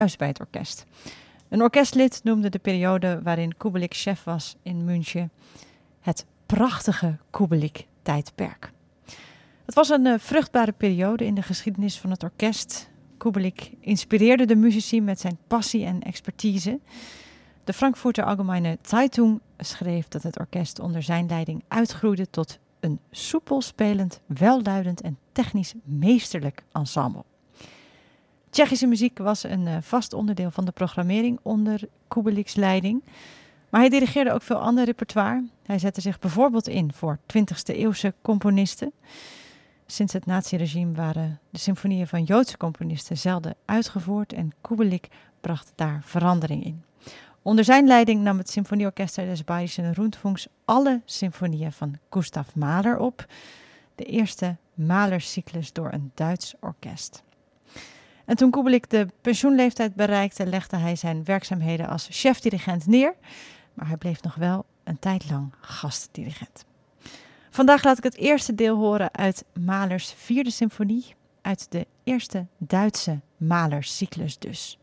thuis bij het orkest. Een orkestlid noemde de periode waarin Kubelik chef was in München het prachtige Kubelik-tijdperk. Het was een vruchtbare periode in de geschiedenis van het orkest. Kubelik inspireerde de muzici met zijn passie en expertise. De Frankfurter Allgemeine Zeitung schreef dat het orkest onder zijn leiding uitgroeide tot een soepel spelend, welluidend en technisch meesterlijk ensemble. Tsjechische muziek was een vast onderdeel van de programmering onder Kubelik's leiding. Maar hij dirigeerde ook veel ander repertoire. Hij zette zich bijvoorbeeld in voor 20e-eeuwse componisten. Sinds het naziregime waren de symfonieën van Joodse componisten zelden uitgevoerd en Kubelik bracht daar verandering in. Onder zijn leiding nam het Symfonieorchester des Bayerischen Rundfunks alle symfonieën van Gustav Mahler op, de eerste Mahler-cyclus door een Duits orkest. En toen Kubelik de pensioenleeftijd bereikte, legde hij zijn werkzaamheden als chefdirigent neer, maar hij bleef nog wel een tijd lang gastdirigent. Vandaag laat ik het eerste deel horen uit Mahlers 4e symfonie, uit de eerste Duitse Mahler-cyclus dus.